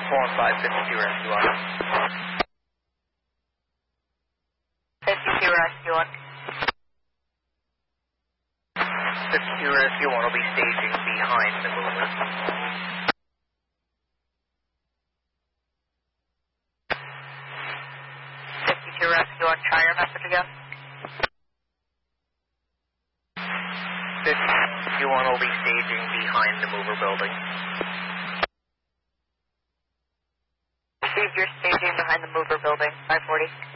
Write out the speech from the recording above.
1552 Rescue 1. 52 Rescue 1. 52 Rescue 1 will be staging behind the mover. 52 Rescue 1, try your message again. 52-1 will be staging behind the mover building. Steve, you're staging behind the mover building, 540.